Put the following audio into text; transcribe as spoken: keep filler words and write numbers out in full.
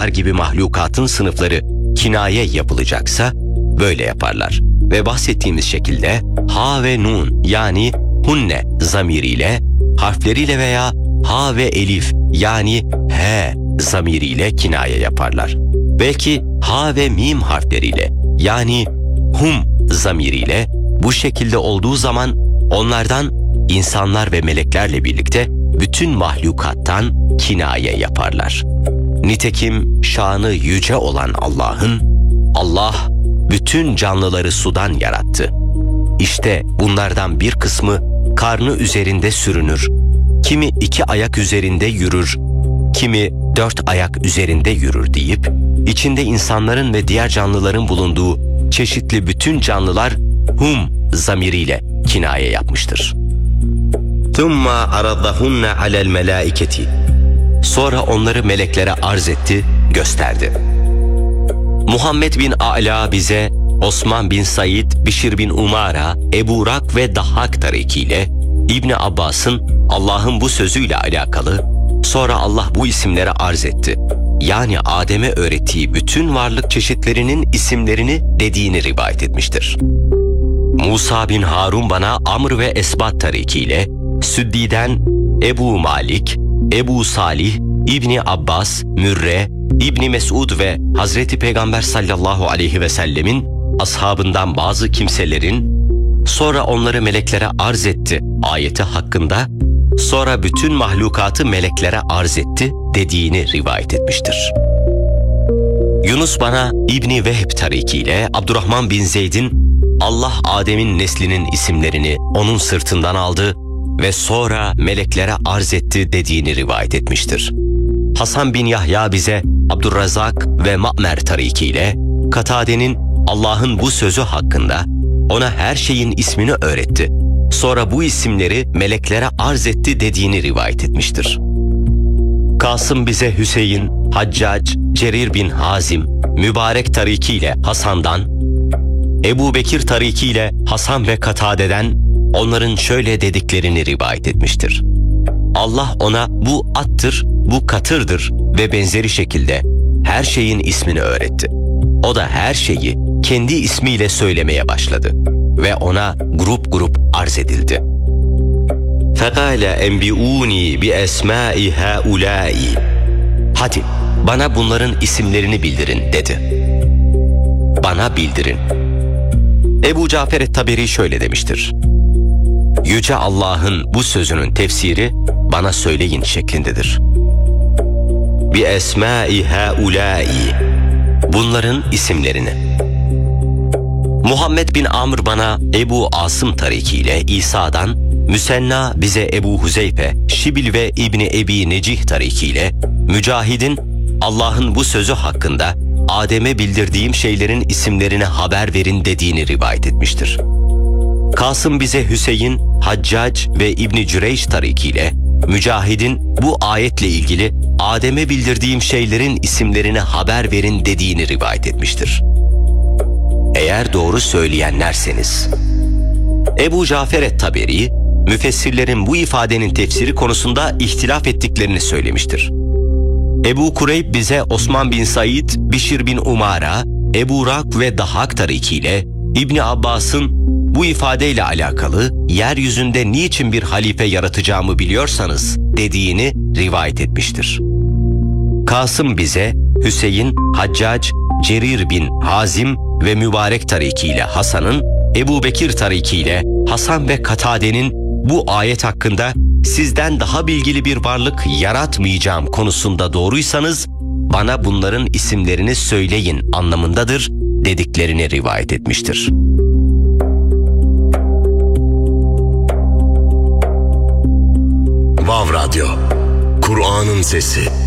insanlar gibi mahlukatın sınıfları kinaye yapılacaksa böyle yaparlar. Ve bahsettiğimiz şekilde ha ve nun yani hunne zamiriyle, harfleriyle veya ha ve elif yani he zamiriyle kinaye yaparlar. Belki ha ve mim harfleriyle yani hum zamiriyle. Bu şekilde olduğu zaman onlardan insanlar ve meleklerle birlikte bütün mahlukattan kinaye yaparlar. Nitekim şanı yüce olan Allah'ın, Allah bütün canlıları sudan yarattı. İşte bunlardan bir kısmı karnı üzerinde sürünür, kimi iki ayak üzerinde yürür, kimi dört ayak üzerinde yürür deyip, içinde insanların ve diğer canlıların bulunduğu çeşitli bütün canlılar hum zamiriyle kinaye yapmıştır. ثُمَّ عَرَضَهُنَّ عَلَى الْمَلَائِكَةِ Sonra onları meleklere arz etti, gösterdi. Muhammed bin A'la bize Osman bin Said, Bişir bin Umara, Ebu Rak ve Dahhak tarikiyle İbni Abbas'ın Allah'ın bu sözüyle alakalı, sonra Allah bu isimleri arz etti. Yani Adem'e öğrettiği bütün varlık çeşitlerinin isimlerini dediğini rivayet etmiştir. Musa bin Harun bana Amr ve Esbat tarikiyle Süddi'den Ebu Malik, Ebu Salih, İbni Abbas, Mürre, İbni Mesud ve Hazreti Peygamber sallallahu aleyhi ve sellemin ashabından bazı kimselerin sonra onları meleklere arz etti ayeti hakkında, sonra bütün mahlukatı meleklere arz etti dediğini rivayet etmiştir. Yunus bana İbni Vehb tarikiyle Abdurrahman bin Zeyd'in Allah Adem'in neslinin isimlerini onun sırtından aldı ve sonra meleklere arz etti dediğini rivayet etmiştir. Hasan bin Yahya bize Abdurrazak ve Ma'mer tarikiyle Katade'nin Allah'ın bu sözü hakkında ona her şeyin ismini öğretti, sonra bu isimleri meleklere arz etti dediğini rivayet etmiştir. Kasım bize Hüseyin, Haccac, Cerir bin Hazim, Mübarek tarikiyle Hasan'dan, Ebu Bekir tarikiyle Hasan ve Katade'den onların şöyle dediklerini rivayet etmiştir. Allah ona bu attır, bu katırdır ve benzeri şekilde her şeyin ismini öğretti. O da her şeyi kendi ismiyle söylemeye başladı ve ona grup grup arz edildi. فَقَالَ اَنْبِئُونِي بِأَسْمَاءِ هَؤُلَاءِ Hadi bana bunların isimlerini bildirin dedi. Bana bildirin. Ebu Cafer et-Taberi şöyle demiştir. Yüce Allah'ın bu sözünün tefsiri bana söyleyin şeklindedir. بِأَسْمَاءِ هَؤُلَاءِ Bunların isimlerini. Muhammed bin Amr bana Ebu Asım tarikiyle İsa'dan, Müsenna bize Ebu Huzeyfe, Şibil ve İbni Ebi Necih tarikiyle Mücahid'in Allah'ın bu sözü hakkında Adem'e bildirdiğim şeylerin isimlerini haber verin dediğini rivayet etmiştir. Kasım bize Hüseyin, Haccac ve İbni Cüreyş tarikiyle Mücahid'in bu ayetle ilgili Adem'e bildirdiğim şeylerin isimlerini haber verin dediğini rivayet etmiştir. Eğer doğru söyleyenlerseniz. Ebu Cafer et-Taberi, müfessirlerin bu ifadenin tefsiri konusunda ihtilaf ettiklerini söylemiştir. Ebu Kureyb bize Osman bin Said, Bişir bin Umara, Ebu Rak ve Dahhak tarikiyle İbni Abbas'ın bu ifadeyle alakalı yeryüzünde niçin bir halife yaratacağımı biliyorsanız dediğini rivayet etmiştir. Kasım bize Hüseyin, Haccac, Cerir bin Hazim ve Mübarek tarikiyle Hasan'ın, Ebu Bekir tarikiyle Hasan ve Katade'nin bu ayet hakkında sizden daha bilgili bir varlık yaratmayacağım konusunda doğruysanız bana bunların isimlerini söyleyin anlamındadır dediklerini rivayet etmiştir. Vav Radyo, Kur'an'ın sesi.